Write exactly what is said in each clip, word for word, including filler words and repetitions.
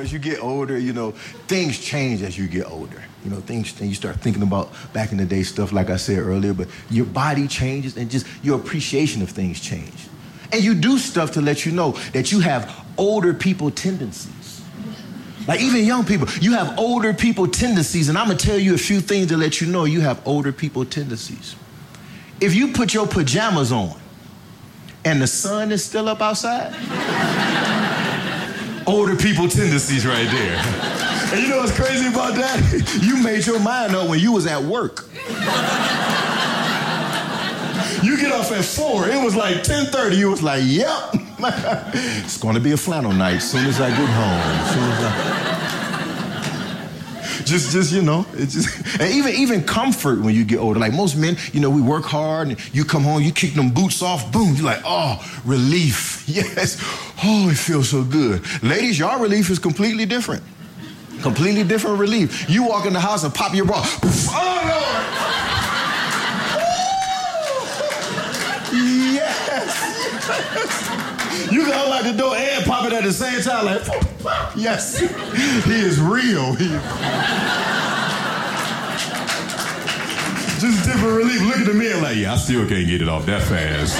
as you get older, you know, things change as you get older. You know, things, and you start thinking about back in the day stuff, like I said earlier, but your body changes and just your appreciation of things change. And you do stuff to let you know that you have older people tendencies. Like even young people, you have older people tendencies, and I'm gonna tell you a few things to let you know you have older people tendencies. If you put your pajamas on and the sun is still up outside, older people tendencies right there. And you know what's crazy about that? You made your mind up when you was at work. You get off at four, it was like ten thirty, you was like, yep. It's gonna be a flannel night as soon as I get home. As soon as I... Just, just, you know, it's just, and even, even comfort when you get older. Like most men, you know, we work hard and you come home, you kick them boots off, boom, you're like, oh, relief, yes. Oh, it feels so good. Ladies, y'all relief is completely different. Completely different relief. You walk in the house and pop your bra. Oh, Lord. Yes. You can unlock the door and pop it at the same time, like, yes. He is real. He is... Just different relief. Look at the men like, yeah, I still can't get it off that fast.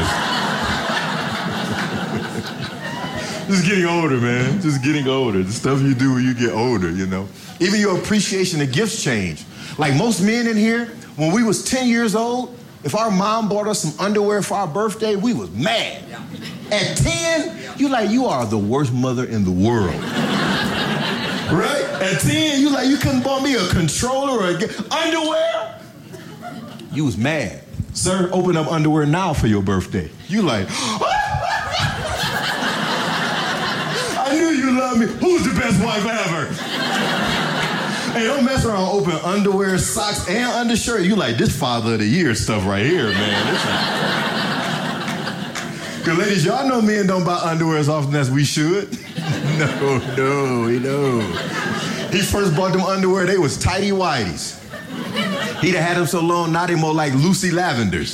I just... Just getting older, man. Just getting older. The stuff you do when you get older, you know. Even your appreciation of gifts change. Like most men in here, when we was ten years old, if our mom bought us some underwear for our birthday, we was mad. Yeah. At ten, you like, you are the worst mother in the world. Right? At ten, you like, you couldn't buy me a controller or a gift. Underwear? You was mad. Sir, open up underwear now for your birthday. You like, I knew you loved me. Who's the best wife ever? Hey, don't mess around, open underwear, socks, and undershirt. You like, this father of the year stuff right here, man. Because ladies, y'all know men don't buy underwear as often as we should. No, no, we know. He first bought them underwear, they was tighty whities. He'd have had them so long, now they more like Lucy Lavenders.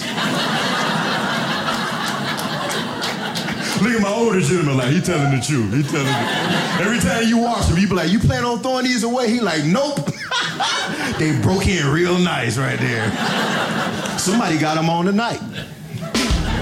Look at my older gentleman, like, he telling the truth. He telling the Every time you wash him, you be like, you plan on throwing these away? He like, nope. They broke in real nice right there. Somebody got them on tonight.